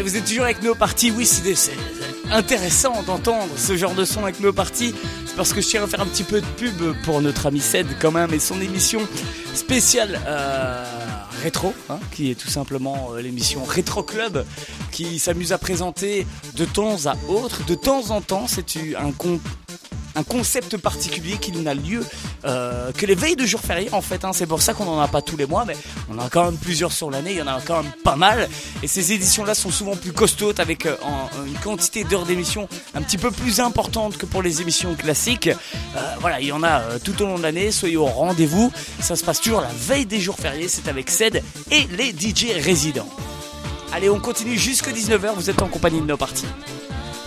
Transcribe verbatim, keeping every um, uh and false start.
vous êtes toujours avec nos parties. Oui, c'est, c'est intéressant d'entendre ce genre de son avec nos parties. C'est parce que je tiens à faire un petit peu de pub pour notre ami Ced quand même et son émission spéciale euh, rétro, hein, qui est tout simplement euh, l'émission Rétro Club, qui s'amuse à présenter de temps à autre, de temps en temps. C'est un con. Un concept particulier qui n'a lieu euh, que les veilles de jours fériés en fait, hein. C'est pour ça qu'on n'en a pas tous les mois, mais on en a quand même plusieurs sur l'année, il y en a quand même pas mal. Et ces éditions-là sont souvent plus costaudes, avec euh, en, une quantité d'heures d'émission un petit peu plus importante que pour les émissions classiques. Euh, voilà, il y en a euh, tout au long de l'année, soyez au rendez-vous. Ça se passe toujours la veille des jours fériés, c'est avec Ced et les D J résidents. Allez, on continue jusqu'à dix-neuf heures, vous êtes en compagnie de nos parties.